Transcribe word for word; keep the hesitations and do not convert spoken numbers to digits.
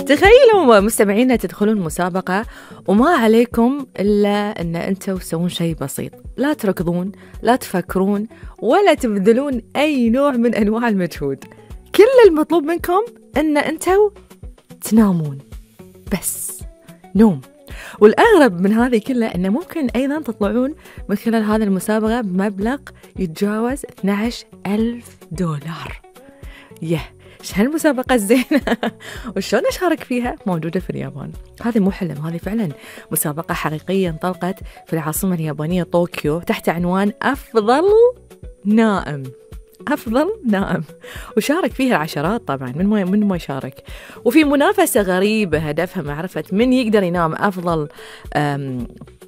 تخيلوا مستمعينا تدخلون مسابقة وما عليكم إلا أن أنتوا تسوون شيء بسيط، لا تركضون، لا تفكرون، ولا تبذلون أي نوع من أنواع المجهود. كل المطلوب منكم أن أنتوا تنامون، بس نوم. والأغرب من هذه كلها أنه ممكن أيضا تطلعون من خلال هذه المسابقة بمبلغ يتجاوز اثني عشر ألف دولار. يه ايش هالمسابقة الزينة وشلون أشارك فيها؟ موجودة في اليابان. هذه مو حلم، هذه فعلا مسابقة حقيقية انطلقت في العاصمة اليابانية طوكيو تحت عنوان أفضل نائم. أفضل نائم، وشارك فيها العشرات طبعا من ما من ما يشارك. وفي منافسة غريبة هدفها معرفة من يقدر ينام أفضل